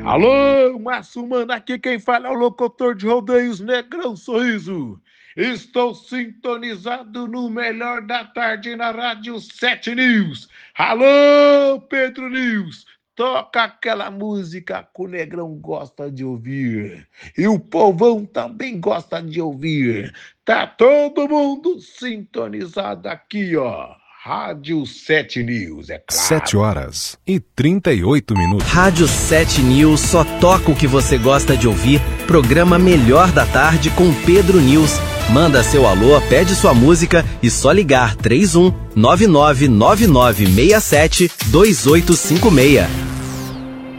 Alô, Márcio Mano, aqui quem fala é o locutor de rodeios Negrão Sorriso. Estou sintonizado no melhor da tarde na Rádio 7 News. Alô, Pedro News, toca aquela música que o Negrão gosta de ouvir. E o povão também gosta de ouvir. Tá todo mundo sintonizado aqui, ó. Rádio 7 News, é claro. 7h38. Rádio 7 News só toca o que você gosta de ouvir. Programa Melhor da Tarde com Pedro News. Manda seu alô, pede sua música e só ligar 31 999967 2856.